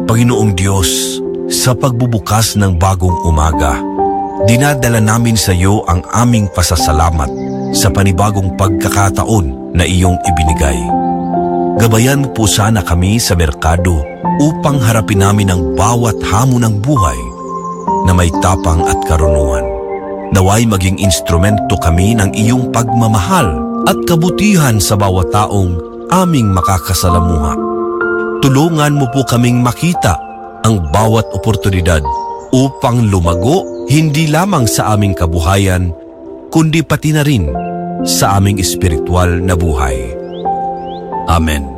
Panginoong Diyos, sa pagbubukas ng bagong umaga, dinadala namin sa iyo ang aming pasasalamat sa panibagong pagkakataon na iyong ibinigay. Gabayan mo po sana kami sa merkado upang harapin namin ang bawat hamon ng buhay na may tapang at karunungan. Naway maging instrumento kami ng iyong pagmamahal at kabutihan sa bawat taong aming makakasalamuha. Tulungan mo po kaming makita ang bawat oportunidad upang lumago hindi lamang sa aming kabuhayan, kundi pati na rin sa aming espiritual na buhay. Amen.